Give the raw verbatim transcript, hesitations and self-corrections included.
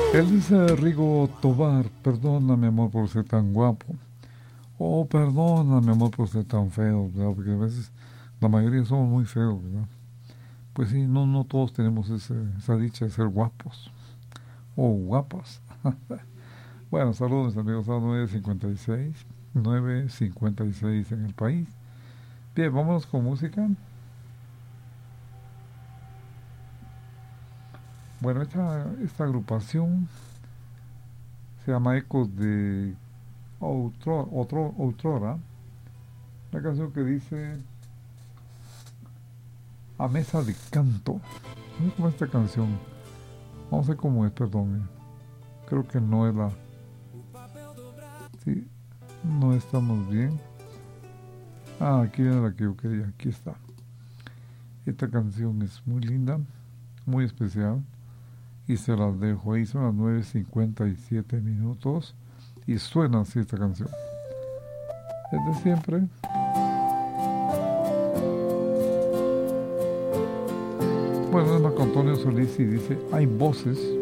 Él dice Rigo Tobar, perdona mi amor por ser tan guapo. Oh, perdona mi amor por ser tan feo, ¿verdad? Porque a veces la mayoría somos muy feos, ¿verdad? Pues sí, no, no todos tenemos ese, esa dicha de ser guapos o guapas. Bueno, saludos amigos, a nueve cincuenta y seis, nueve cincuenta y seis en el país. Bien, vámonos con música. Bueno, esta, esta agrupación se llama Ecos de Outro, Outro, Outrora. La canción que dice A Mesa de Canto. No es como esta canción. No sé cómo es, perdón. eh. Creo que no es la... Sí, no estamos bien. Ah, aquí viene la que yo quería. Aquí está. Esta canción es muy linda, muy especial. Y se las dejo. Ahí son las nueve cincuenta y siete minutos. Y suena así esta canción. Es de siempre. Bueno, es Marco Antonio Solís y dice, hay voces